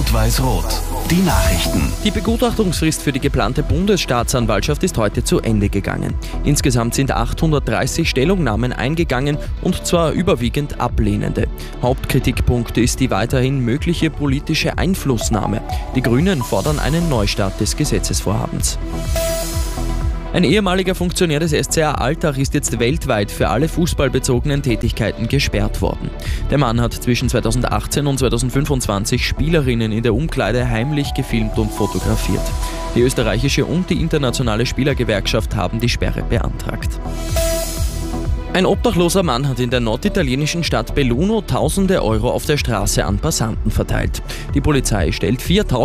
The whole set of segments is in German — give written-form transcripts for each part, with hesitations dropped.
Rot-Weiß-Rot. Die Nachrichten. Die Begutachtungsfrist für die geplante Bundesstaatsanwaltschaft ist heute zu Ende gegangen. Insgesamt sind 830 Stellungnahmen eingegangen, und zwar überwiegend ablehnende. Hauptkritikpunkt ist die weiterhin mögliche politische Einflussnahme. Die Grünen fordern einen Neustart des Gesetzesvorhabens. Ein ehemaliger Funktionär des SCA Altach ist jetzt weltweit für alle fußballbezogenen Tätigkeiten gesperrt worden. Der Mann hat zwischen 2018 und 2025 Spielerinnen in der Umkleide heimlich gefilmt und fotografiert. Die österreichische und die internationale Spielergewerkschaft haben die Sperre beantragt. Ein obdachloser Mann hat in der norditalienischen Stadt Belluno tausende Euro auf der Straße an Passanten verteilt. Die Polizei stellt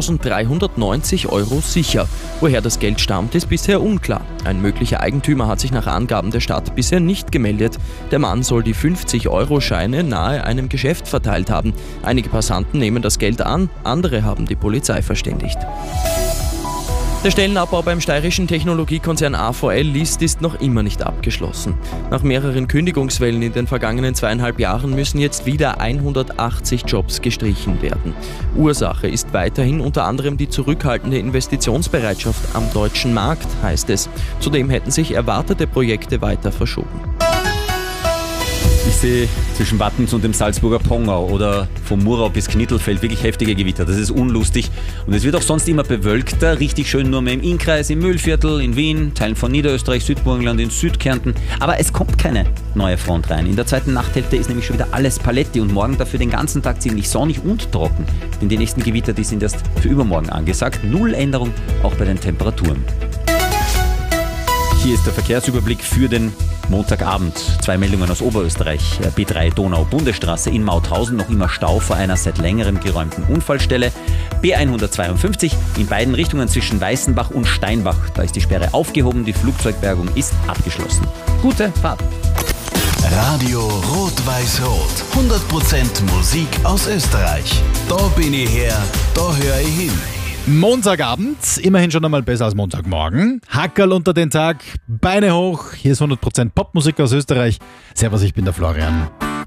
4.390 Euro sicher. Woher das Geld stammt, ist bisher unklar. Ein möglicher Eigentümer hat sich nach Angaben der Stadt bisher nicht gemeldet. Der Mann soll die 50-Euro-Scheine nahe einem Geschäft verteilt haben. Einige Passanten nehmen das Geld an, andere haben die Polizei verständigt. Der Stellenabbau beim steirischen Technologiekonzern AVL List ist noch immer nicht abgeschlossen. Nach mehreren Kündigungswellen in den vergangenen 2,5 Jahren müssen jetzt wieder 180 Jobs gestrichen werden. Ursache ist weiterhin unter anderem die zurückhaltende Investitionsbereitschaft am deutschen Markt, heißt es. Zudem hätten sich erwartete Projekte weiter verschoben. Ich sehe zwischen Wattens und dem Salzburger Pongau oder vom Murau bis Knittelfeld wirklich heftige Gewitter. Das ist unlustig. Und es wird auch sonst immer bewölkter. Richtig schön nur mehr im Innkreis, im Mühlviertel, in Wien, Teilen von Niederösterreich, Südburgenland, in Südkärnten. Aber es kommt keine neue Front rein. In der zweiten Nachthälfte ist nämlich schon wieder alles Paletti und morgen dafür den ganzen Tag ziemlich sonnig und trocken. Denn die nächsten Gewitter, die sind erst für übermorgen angesagt. Null Änderung auch bei den Temperaturen. Hier ist der Verkehrsüberblick für den Montagabend. 2 Meldungen aus Oberösterreich. B3 Donau-Bundesstraße in Mauthausen, noch immer Stau vor einer seit längerem geräumten Unfallstelle. B152 in beiden Richtungen zwischen Weißenbach und Steinbach. Da ist die Sperre aufgehoben, die Flugzeugbergung ist abgeschlossen. Gute Fahrt. Radio Rot-Weiß-Rot. 100% Musik aus Österreich. Da bin ich her, da höre ich hin. Montagabend, immerhin schon einmal besser als Montagmorgen. Hackerl unter den Tag, Beine hoch. Hier ist 100% Popmusik aus Österreich. Servus, ich bin der Florian.